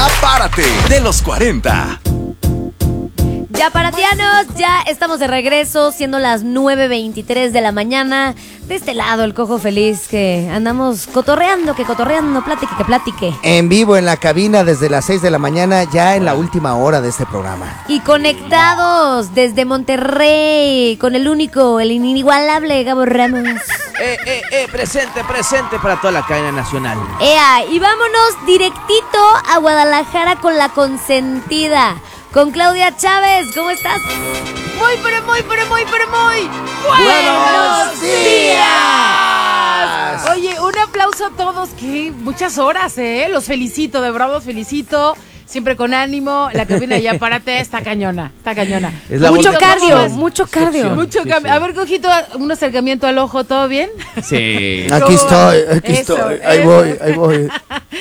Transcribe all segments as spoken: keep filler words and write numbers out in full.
Párate de los cuarenta. Ya paratianos, ya estamos de regreso, siendo las nueve veintitrés de la mañana. De este lado, el Cojo Feliz, que andamos cotorreando, que cotorreando, platique, que platique. En vivo en la cabina desde las seis de la mañana, ya en la última hora de este programa. Y conectados desde Monterrey, con el único, el inigualable Gabo Ramos. Eh, eh, eh, presente, presente para toda la cadena nacional. Ea, y vámonos directito a Guadalajara con la consentida. Con Claudia Chávez, ¿cómo estás? Muy, pero muy, pero muy, pero muy ¡Buenos días! Oye, un aplauso a todos, que muchas horas, ¿eh? Los felicito, de verdad los felicito. Siempre con ánimo, la cabina ya párate, está cañona, está cañona. Mucho cardio, mucho cardio. Mucho sí, cardio. sí. A ver, Cojito, un acercamiento al ojo, ¿todo bien? Sí. Aquí estoy, aquí Eso, estoy, ahí eso. voy, ahí voy.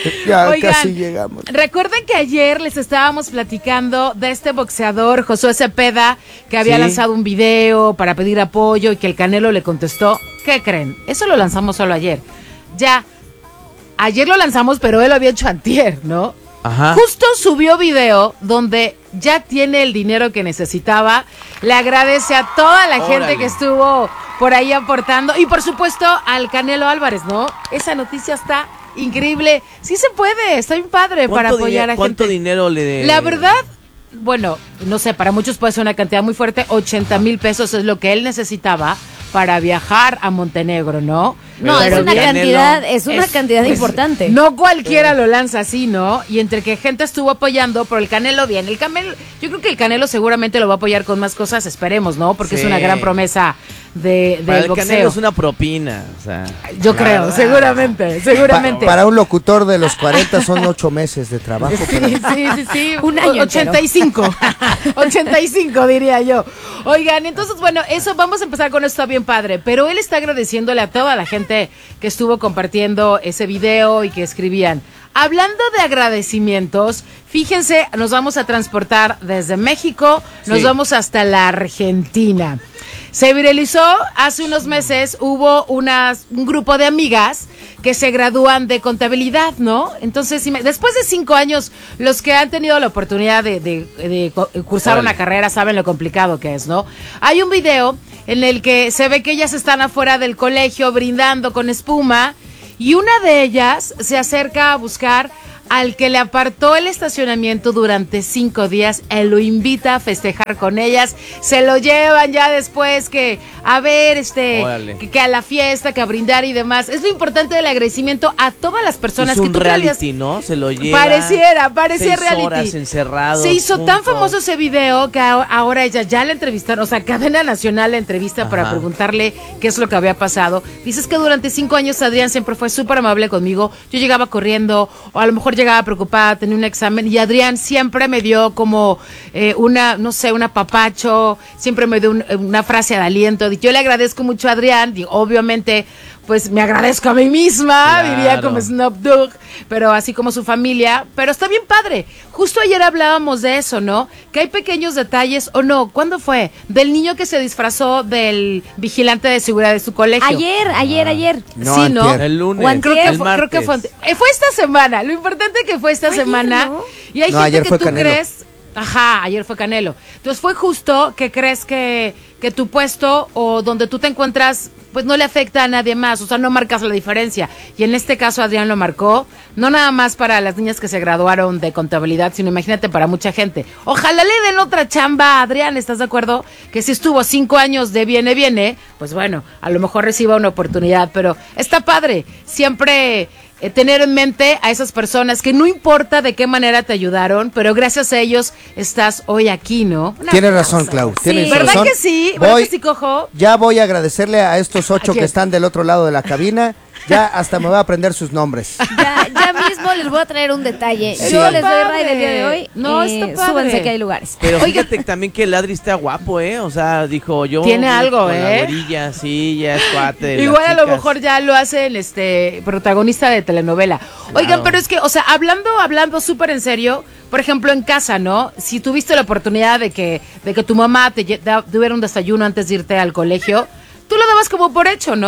Ya Oigan, casi llegamos. Recuerden que ayer les estábamos platicando de este boxeador, Josué Cepeda, que había Sí. lanzado un video para pedir apoyo y que el Canelo le contestó. ¿Qué creen? Eso lo lanzamos solo ayer. Ya, ayer lo lanzamos, pero él lo había hecho antier, ¿no? Ajá. Justo subió video donde ya tiene el dinero que necesitaba. Le agradece a toda la gente Órale. que estuvo por ahí aportando. Y por supuesto al Canelo Álvarez, ¿no? Esa noticia está increíble. Sí se puede, está bien padre para ¿Cuánto apoyar dine- a ¿Cuánto gente. dinero le de... La verdad, bueno, no sé, para muchos puede ser una cantidad muy fuerte. ochenta mil pesos es lo que él necesitaba para viajar a Montenegro, ¿no? No, Pero es una Canelo- cantidad, es una Es- cantidad pues, importante. No cualquiera lo lanza así, ¿no? Y entre que gente estuvo apoyando, pero el Canelo bien. El Canelo, yo creo que el Canelo seguramente lo va a apoyar con más cosas, esperemos, ¿no? Porque Sí. es una gran promesa de, Para del el boxeo. Canelo es una propina, o sea... Yo la creo, verdad. seguramente, seguramente. Pa- para un locutor de los cuarenta son ocho meses de trabajo. Sí, pero- sí, sí, sí. Un año ochenta y cinco. ochenta y cinco diría yo. Oigan, entonces, bueno, eso vamos a empezar con esto bien padre. Pero él está agradeciéndole a toda la gente que estuvo compartiendo ese video y que escribían. Hablando de agradecimientos, fíjense, nos vamos a transportar desde México, nos Sí. vamos hasta la Argentina. Se viralizó hace unos meses, hubo unas, un grupo de amigas que se gradúan de contabilidad, ¿no? Entonces, si me- después de cinco años, los que han tenido la oportunidad de, de- de co- cursar Órale. una carrera saben lo complicado que es, ¿no? Hay un video en el que se ve que ellas están afuera del colegio brindando con espuma y una de ellas se acerca a buscar al que le apartó el estacionamiento durante cinco días, él lo invita a festejar con ellas, se lo llevan ya después que a ver, este, que, que a la fiesta, que a brindar y demás. Es lo importante del agradecimiento a todas las personas Hizo que un tú reality, ¿no? Se lo lleva. Pareciera, parecía seis reality. horas encerrados Se hizo tan juntos. famoso ese video que a- ahora ella ya la entrevistaron, o sea, Cadena Nacional la entrevista Ajá. para preguntarle qué es lo que había pasado. Dices que durante cinco años Adrián siempre fue súper amable conmigo. Yo llegaba corriendo, o a lo mejor llegaba preocupada, tenía un examen, y Adrián siempre me dio como eh, una, no sé, un apapacho, siempre me dio un- una frase de aliento. Yo le agradezco mucho a Adrián, y obviamente, pues me agradezco a mí misma, Claro. diría como Snoop Dogg, pero así como su familia, pero está bien padre. Justo ayer hablábamos de eso, ¿no? Que hay pequeños detalles, o no, ¿cuándo fue? Del niño que se disfrazó del vigilante de seguridad de su colegio. Ayer, ayer, ayer. No, sí, ¿no? antier. El lunes, O antier. Creo que, el fue, creo que fue, martes. eh, fue esta semana. Lo importante que fue esta Ayer, semana. ¿no? Y hay No, gente ayer que fue tú Canelo. crees. Ajá, ayer fue Canelo. Entonces fue justo que crees que, que tu puesto o donde tú te encuentras, pues no le afecta a nadie más, o sea, no marcas la diferencia. Y en este caso Adrián lo marcó, no nada más para las niñas que se graduaron de contabilidad, sino imagínate para mucha gente. Ojalá le den otra chamba a Adrián, ¿estás de acuerdo? Que si estuvo cinco años de viene, viene, pues bueno, a lo mejor reciba una oportunidad, pero está padre, siempre... Eh, tener en mente a esas personas que no importa de qué manera te ayudaron, pero gracias a ellos estás hoy aquí, ¿no? Una Tienes aplauso. razón, Clau. Sí. Tienes ¿Verdad razón. que sí? ¿Verdad Voy- que sí, Cojo? Ya voy a agradecerle a estos ocho ¿A quién? que están del otro lado de la cabina. Ya hasta me voy a aprender sus nombres. Ya, ya mismo les voy a traer un detalle. Sí. Yo les doy Padre. ride el día de hoy. No, eh, está padre. Súbanse que hay lugares. Pero Oiga. fíjate también que el Adri está guapo, ¿eh? O sea, dijo yo... Tiene algo, con la ¿eh? güerilla, sí, ya es cuate de las Igual a lo chicas. mejor ya lo hacen este protagonista de telenovela. Oigan, Claro. pero es que, o sea, hablando, hablando súper en serio, por ejemplo, en casa, ¿no? Si tuviste la oportunidad de que, de que tu mamá te lle- da- tuviera un desayuno antes de irte al colegio, tú lo dabas como por hecho, ¿no?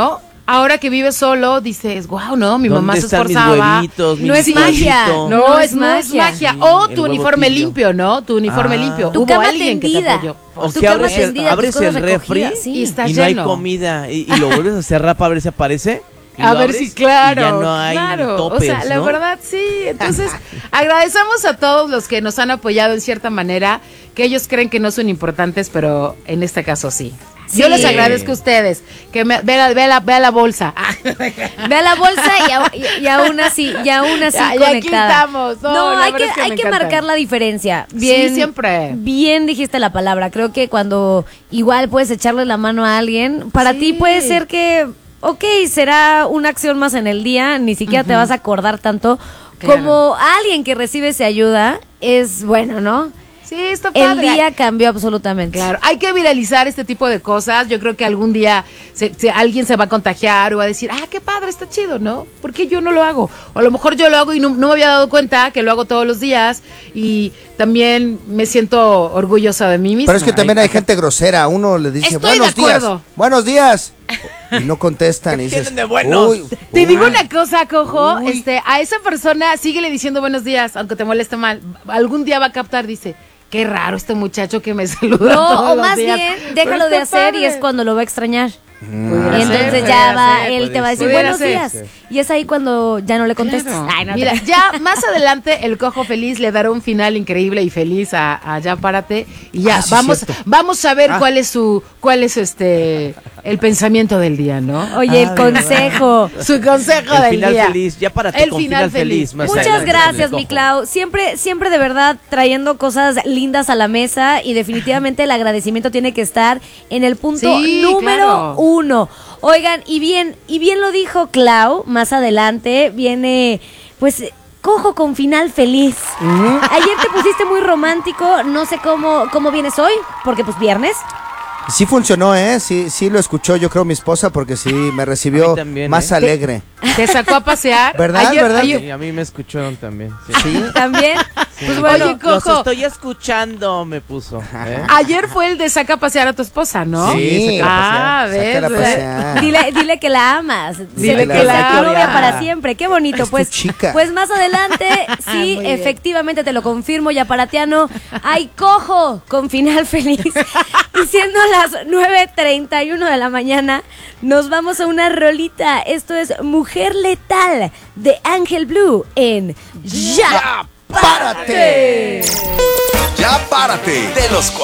ahora que vives solo, dices, wow, no, mi mamá se ¿Dónde están mis esforzaba. huevitos, mi No es magia. licuadito? No, No es, es no es magia. magia. Sí, O el tu uniforme huevo tibio. limpio, ¿no? Tu uniforme Ah. limpio. Tu Hubo cama alguien que te tendida. apoyó. O Tu que cama abres el, tendida, abres tus cosas el refri recogidas, sí. Y está y no hay lleno. comida y, y lo vuelves a cerrar para ver si aparece. y A lo ver abres si, claro, y ya no hay claro. toppers, O sea, la ¿no? verdad, sí. Entonces, agradecemos a todos los que nos han apoyado en cierta manera, que ellos creen que no son importantes, pero en este caso sí. Sí. Yo les agradezco a ustedes, que me, ve, la, ve, la, ve la bolsa. Ah, Ve a la bolsa y, a- y- y aún así, y aún así Ya, y conectada. aquí estamos. No, la hay verdad que, es que hay me que encantan. marcar la diferencia. Bien, Sí, siempre. Bien dijiste la palabra. Creo que cuando igual puedes echarle la mano a alguien, para Sí. ti puede ser que, ok, será una acción más en el día, ni siquiera te vas a acordar tanto. Claro. Como alguien que recibe esa ayuda, es bueno, ¿no? Sí, está El padre. día cambió absolutamente. Claro, hay que viralizar este tipo de cosas. Yo creo que algún día se- se- alguien se va a contagiar o va a decir, ah, qué padre, está chido, ¿no? ¿Por qué yo no lo hago? O a lo mejor yo lo hago y no, no me había dado cuenta que lo hago todos los días y también me siento orgullosa de mí misma. Pero es que también hay gente grosera. Uno le dice, Estoy de buenos días. acuerdo. Buenos días. Y no contestan. Y dices, tienen de buenos? "Uy, Te uy". digo una cosa, Cojo, este, a esa persona síguele diciendo buenos días, aunque te moleste mal. Algún día va a captar, dice, qué raro este muchacho que me saluda No, todos o los más días". bien, Pero déjalo de está hacer y padre. es cuando lo va a extrañar. Pudiera Y ser, entonces pudiera ya va, ser, él te va a decir pudiera buenos ser. días. Y es ahí cuando ya no le contestas. Claro. Ay, no, Mira, te- ya más adelante el Cojo Feliz le dará un final increíble y feliz a, a Ya Párate y ya Ah, sí, vamos cierto. vamos a ver cuál es su cuál es este el pensamiento del día, ¿no? Oye, el Ah, consejo. Su consejo El del final día. feliz, ya Párate El con final final feliz. feliz. más Muchas adelante gracias, con el mi Cojo. Clau. Siempre, siempre de verdad trayendo cosas lindas a la mesa y definitivamente el agradecimiento tiene que estar en el punto Sí, número claro. uno. Oigan, y bien, y bien lo dijo Clau, más adelante viene, pues, Cojo con final feliz. Ayer te pusiste muy romántico, no sé cómo, cómo vienes hoy, porque pues viernes. Sí funcionó, ¿eh? Sí, sí lo escuchó, yo creo, mi esposa, porque sí me A recibió mí también, más ¿eh? alegre. Te sacó a pasear. ¿Verdad? Ayer, ¿Verdad? ayer- Sí, a mí me escucharon también. sí. Sí. También. Pues Sí. bueno, Oye, Los Cojo. estoy escuchando, me puso. ¿eh? ayer fue el de saca a pasear a tu esposa, ¿no? Sí, sácala Ah, a ves. Sácala a ¿ves? pasear. Dile, dile que la amas. Dile Se- que la sea tu novia ama. para siempre. Qué bonito, Es tu pues. chica. Pues más adelante, sí, Muy bien. efectivamente te lo confirmo, Yaparatiano. Hay Cojo con final feliz. Y siendo las nueve treinta y uno de la mañana, nos vamos a una rolita. Esto es Mujer Letal de Ángel Blue en Ya. ¡Párate! Ya párate de los